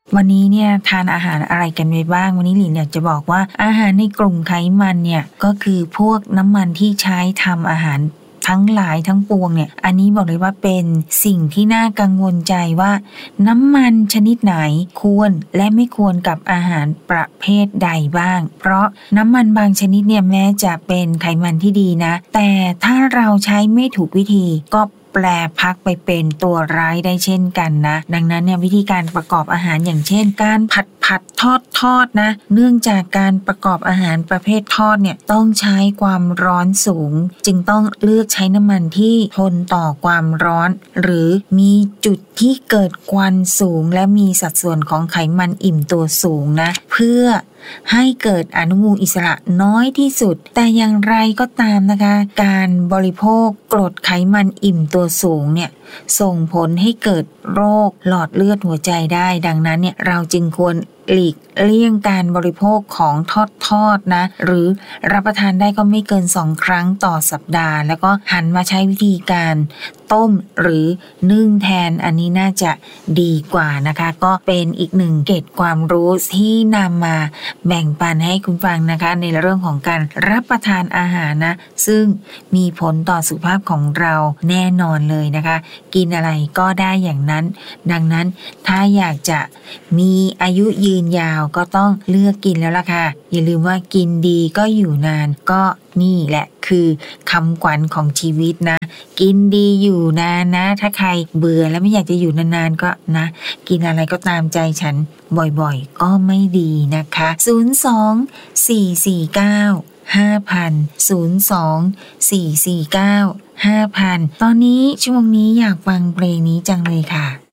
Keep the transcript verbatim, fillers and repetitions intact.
วันนี้เนี่ยทานอาหารอะไรกันไปบ้างวันนี้หลินอยากจะบอกว่าอาหารในกลุ่มไขมันเนี่ยก็คือพวกน้ำมันที่ใช้ทำอาหารทั้งหลายทั้งปวงเนี่ยอันนี้บอกเลยว่าเป็นสิ่งที่น่ากังวลใจว่าน้ำมันชนิดไหนควรและไม่ควรกับอาหารประเภทใดบ้างเพราะน้ำมันบางชนิดเนี่ยแม้จะเป็นไขมันที่ดีนะแต่ถ้าเราใช้ไม่ถูกวิธีก็แปลพักไปเป็นตัวร้ายได้เช่นกันนะดังนั้นเนี่ยวิธีการประกอบอาหารอย่างเช่นการผัดผัดทอดทอดนะเนื่องจากการประกอบอาหารประเภททอดเนี่ยต้องใช้ความร้อนสูงจึงต้องเลือกใช้น้ำมันที่ทนต่อความร้อนหรือมีจุดที่เกิดควันสูงและมีสัดส่วนของไขมันอิ่มตัวสูงนะเพื่อให้เกิดอนุมูลอิสระน้อยที่สุดแต่อย่างไรก็ตามนะคะการบริโภคกรดไขมันอิ่มตัวสูงเนี่ยส่งผลให้เกิดโรคหลอดเลือดหัวใจได้ดังนั้นเนี่ยเราจึงควรหลีกเลี่ยงการบริโภคของทอดทอดนะหรือรับประทานได้ก็ไม่เกินสองครั้งต่อสัปดาห์แล้วก็หันมาใช้วิธีการต้มหรือนึ่งแทนอันนี้น่าจะดีกว่านะคะก็เป็นอีกหนึ่งเกร็ดความรู้ที่นำมาแบ่งปันให้คุณฟังนะคะในเรื่องของการรับประทานอาหารนะซึ่งมีผลต่อสุขภาพของเราแน่นอนเลยนะคะกินอะไรก็ได้อย่างนั้นดังนั้นถ้าอยากจะมีอายุยืนยาวก็ต้องเลือกกินแล้วล่ะค่ะอย่าลืมว่ากินดีก็อยู่นานก็นี่แหละคือคำขวัญของชีวิตนะกินดีอยู่นานนะถ้าใครเบื่อแล้วไม่อยากจะอยู่นานๆก็นะกินอะไรก็ตามใจฉันบ่อยๆก็ไม่ดีนะคะศูนย์ สอง สี่ สี่ เก้า ห้า ศูนย์ ศูนย์ สอง สี่ สี่ เก้า ห้า ศูนย์ ตอนนี้ช่วงนี้อยากฟังเพลงนี้จังเลยค่ะ